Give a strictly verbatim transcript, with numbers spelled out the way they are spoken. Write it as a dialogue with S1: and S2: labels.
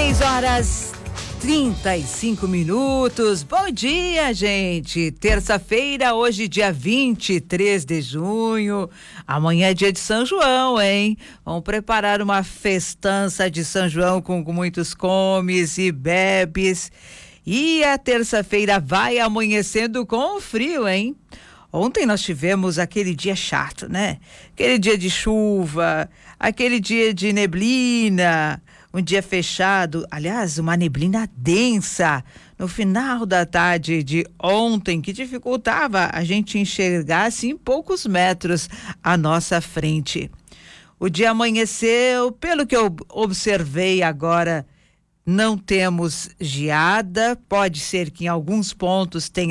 S1: seis horas trinta e cinco minutos. Bom dia, gente. Terça-feira, hoje, dia vinte e três de junho. Amanhã é dia de São João, hein? Vamos preparar uma festança de São João com, com muitos comes e bebes. E a terça-feira vai amanhecendo com frio, hein? Ontem nós tivemos aquele dia chato, né? Aquele dia de chuva, aquele dia de neblina, um dia fechado, aliás, uma neblina densa no final da tarde de ontem, que dificultava a gente enxergar assim poucos metros à nossa frente. O dia amanheceu, pelo que eu observei agora, não temos geada, pode ser que em alguns pontos tenha